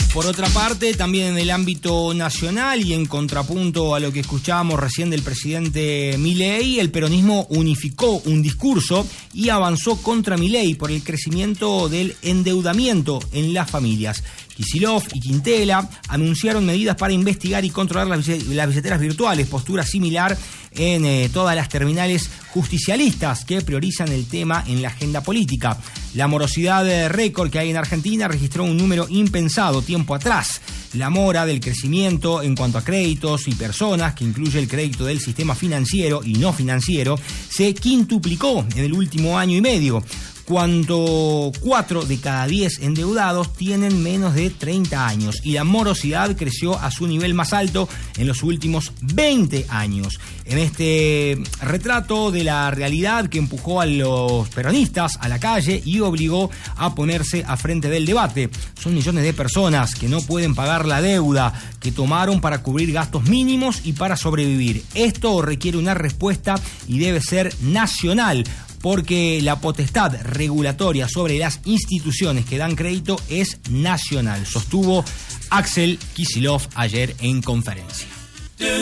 Por otra parte, también en el ámbito nacional y en contrapunto a lo que escuchábamos recién del presidente Milei, el peronismo unificó un discurso y avanzó contra Milei por el crecimiento del endeudamiento en las familias. Kicillof y Quintela anunciaron medidas para investigar y controlar las billeteras virtuales, postura similar en todas las terminales justicialistas que priorizan el tema en la agenda política. La morosidad récord que hay en Argentina registró un número impensado tiempo atrás. La mora del crecimiento en cuanto a créditos y personas, que incluye el crédito del sistema financiero y no financiero, se quintuplicó en el último año y medio, cuando 4 de cada 10 endeudados tienen menos de 30 años y la morosidad creció a su nivel más alto en los últimos 20 años. En este retrato de la realidad que empujó a los peronistas a la calle y obligó a ponerse a frente del debate. Son millones de personas que no pueden pagar la deuda que tomaron para cubrir gastos mínimos y para sobrevivir. Esto requiere una respuesta y debe ser nacional, porque la potestad regulatoria sobre las instituciones que dan crédito es nacional, sostuvo Axel Kicillof ayer en conferencia.